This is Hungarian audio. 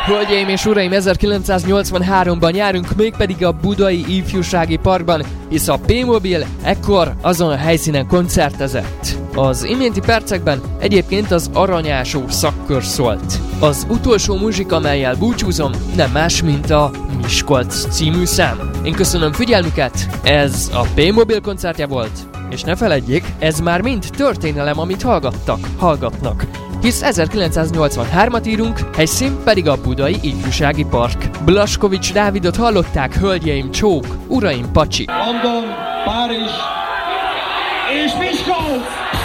Hölgyeim és uraim, 1983-ban járunk, mégpedig a Budai Ifjúsági Parkban, hisz a P-Mobil ekkor azon a helyszínen koncertezett. Az iménti percekben egyébként az Aranyásó szakkör szólt. Az utolsó muzsika, amellyel búcsúzom, nem más, mint a Miskolc című szám. Én köszönöm figyelmüket, ez a P-Mobil koncertje volt, és ne feledjék, ez már mind történelem, amit hallgatnak. Hisz 1983-at írunk, helyszín pedig a Budai Ifjúsági Park. Blaskovics Dávidot hallották, hölgyeim csók, uraim pacsi. London, Párizs és